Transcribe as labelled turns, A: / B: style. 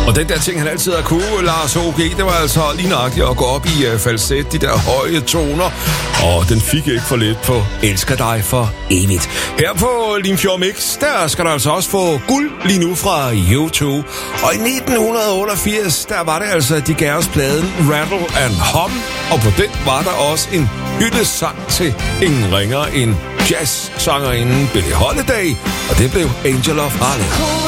A: Og den der ting, han altid har kunne, Lars H.G., det var altså lige nøjagtigt at gå op i falset, de der høje toner. Og den fik ikke for lidt på Elsker dig for evigt. Her på Limfjord Mix, der skal du altså også få guld lige nu fra YouTube. Og i 1988, der var det altså de gav os pladen Rattle and Hum. Og på den var der også en hyldesang til ingen ringer end jazz-sangerinden Billie Holiday. Og det blev Angel of Harlem.